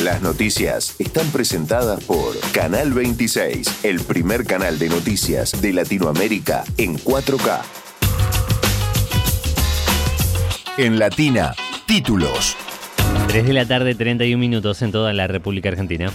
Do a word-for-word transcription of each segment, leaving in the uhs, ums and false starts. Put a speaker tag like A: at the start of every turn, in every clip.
A: Las noticias están presentadas por Canal veintiséis, el primer canal de noticias de Latinoamérica en cuatro K. En Latina, títulos.
B: tres de la tarde, treinta y un minutos en toda la República Argentina.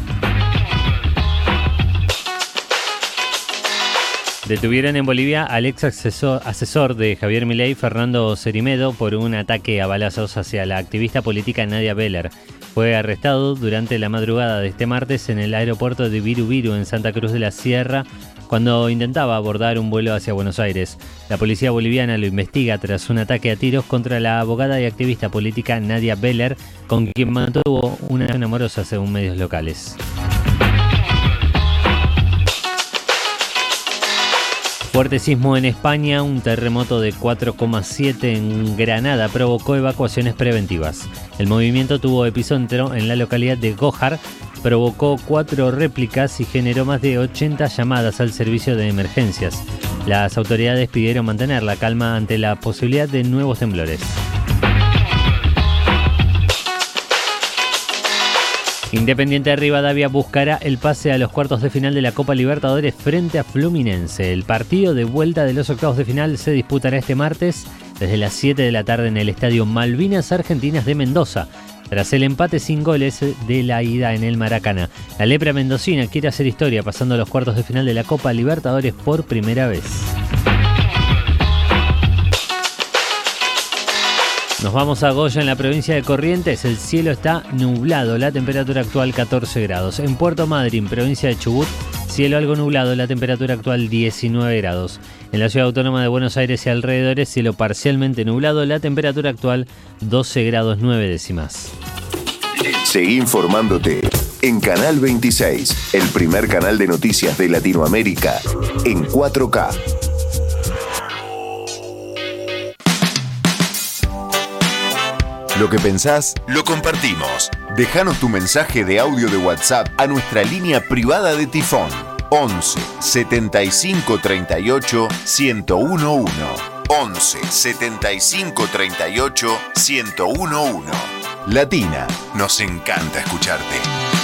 B: Detuvieron en Bolivia al ex asesor, asesor de Javier Milei, Fernando Cerimedo, por un ataque a balazos hacia la activista política Nadia Beller. Fue arrestado durante la madrugada de este martes en el aeropuerto de Viru Viru, en Santa Cruz de la Sierra, cuando intentaba abordar un vuelo hacia Buenos Aires. La policía boliviana lo investiga tras un ataque a tiros contra la abogada y activista política Nadia Beller, con quien mantuvo una relación amorosa, según medios locales. Fuerte sismo en España, un terremoto de cuatro coma siete en Granada provocó evacuaciones preventivas. El movimiento tuvo epicentro en la localidad de Gójar, provocó cuatro réplicas y generó más de ochenta llamadas al servicio de emergencias. Las autoridades pidieron mantener la calma ante la posibilidad de nuevos temblores. Independiente Rivadavia buscará el pase a los cuartos de final de la Copa Libertadores frente a Fluminense. El partido de vuelta de los octavos de final se disputará este martes desde las siete de la tarde en el Estadio Malvinas Argentinas de Mendoza, tras el empate sin goles de la ida en el Maracaná. La lepra mendocina quiere hacer historia pasando a los cuartos de final de la Copa Libertadores por primera vez. Nos vamos a Goya, en la provincia de Corrientes. El cielo está nublado, la temperatura actual catorce grados. En Puerto Madryn, provincia de Chubut, cielo algo nublado, la temperatura actual diecinueve grados. En la ciudad autónoma de Buenos Aires y alrededores, cielo parcialmente nublado, la temperatura actual doce grados nueve décimas.
A: Seguí informándote en Canal veintiséis, el primer canal de noticias de Latinoamérica en cuatro K. Lo que pensás, lo compartimos. Déjanos tu mensaje de audio de WhatsApp a nuestra línea privada de Tifón. once setenta y cinco treinta y ocho ciento uno. once setenta y cinco treinta y ocho ciento uno. Latina, nos encanta escucharte.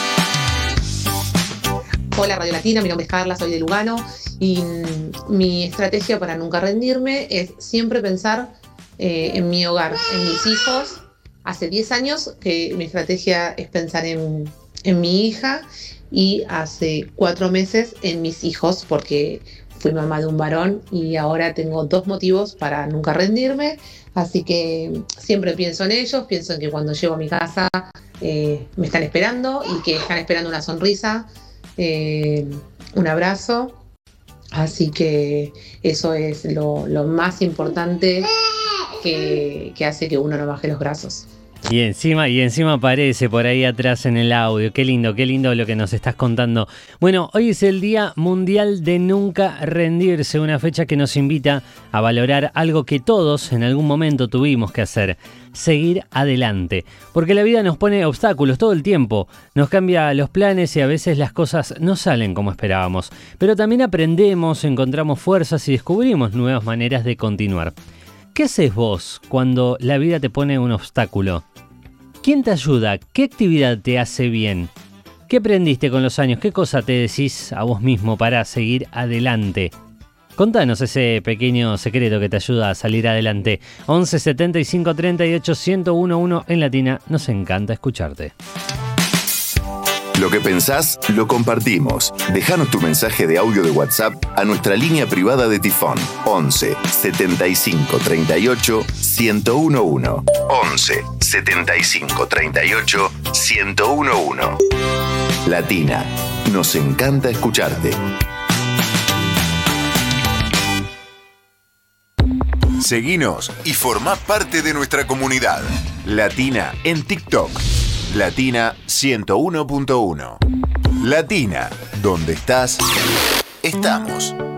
C: Hola Radio Latina, mi nombre es Carla, soy de Lugano y mi estrategia para nunca rendirme es siempre pensar eh, en mi hogar, en mis hijos. Hace diez años que mi estrategia es pensar en, en mi hija y hace cuatro meses en mis hijos, porque fui mamá de un varón y ahora tengo dos motivos para nunca rendirme. Así que siempre pienso en ellos, pienso en que cuando llego a mi casa eh, me están esperando y que están esperando una sonrisa, eh, un abrazo. Así que eso es lo, lo más importante que, que hace que uno no baje los brazos.
B: Y encima, y encima aparece por ahí atrás en el audio. Qué lindo, qué lindo lo que nos estás contando. Bueno, hoy es el Día Mundial de Nunca Rendirse, una fecha que nos invita a valorar algo que todos en algún momento tuvimos que hacer: seguir adelante. Porque la vida nos pone obstáculos todo el tiempo, nos cambia los planes y a veces las cosas no salen como esperábamos. Pero también aprendemos, encontramos fuerzas y descubrimos nuevas maneras de continuar. ¿Qué haces vos cuando la vida te pone un obstáculo? ¿Quién te ayuda? ¿Qué actividad te hace bien? ¿Qué aprendiste con los años? ¿Qué cosa te decís a vos mismo para seguir adelante? Contanos ese pequeño secreto que te ayuda a salir adelante. once setenta y cinco treinta y ocho ciento uno en Latina, nos encanta escucharte.
A: Lo que pensás, lo compartimos. Déjanos tu mensaje de audio de WhatsApp a nuestra línea privada de Tifón. once setenta y cinco treinta y ocho ciento uno. once setenta y cinco treinta y ocho ciento uno. Latina, nos encanta escucharte. Seguinos y formá parte de nuestra comunidad. Latina en TikTok. Latina ciento uno punto uno. Latina, donde estás, estamos.